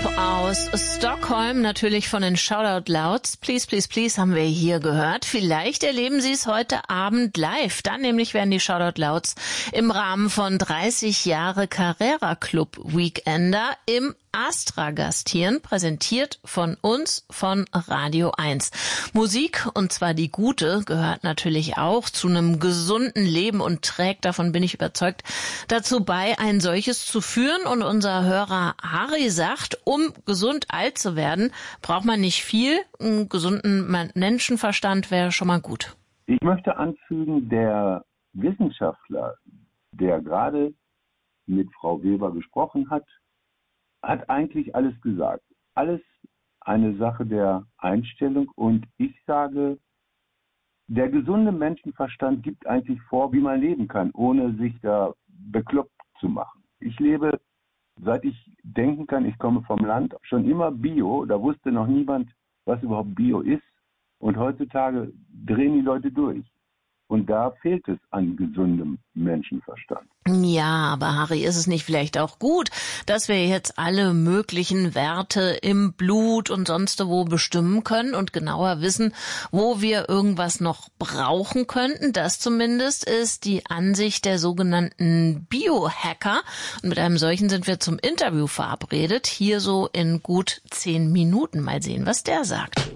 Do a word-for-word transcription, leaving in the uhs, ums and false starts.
Aus Stockholm, natürlich von den Shoutout Louds. Please, please, please haben wir hier gehört. Vielleicht erleben Sie es heute Abend live. Dann nämlich werden die Shoutout Louds im Rahmen von dreißig Jahre Carrera Club Weekender im Astra gastieren, präsentiert von uns, von Radio eins. Musik, und zwar die gute, gehört natürlich auch zu einem gesunden Leben und trägt, davon bin ich überzeugt, dazu bei, ein solches zu führen. Und unser Hörer Harry sagt, um gesund alt zu werden, braucht man nicht viel. Einen gesunden Menschenverstand wäre schon mal gut. Ich möchte anfügen, der Wissenschaftler, der gerade mit Frau Weber gesprochen hat, hat eigentlich alles gesagt. Alles eine Sache der Einstellung. Und ich sage, der gesunde Menschenverstand gibt eigentlich vor, wie man leben kann, ohne sich da bekloppt zu machen. Ich lebe, seit ich denken kann, ich komme vom Land, schon immer Bio. Da wusste noch niemand, was überhaupt Bio ist. Und heutzutage drehen die Leute durch. Und da fehlt es an gesundem Menschenverstand. Ja, aber Harry, ist es nicht vielleicht auch gut, dass wir jetzt alle möglichen Werte im Blut und sonst wo bestimmen können und genauer wissen, wo wir irgendwas noch brauchen könnten? Das zumindest ist die Ansicht der sogenannten Biohacker. Und mit einem solchen sind wir zum Interview verabredet. Hier so in gut zehn Minuten. Mal sehen, was der sagt.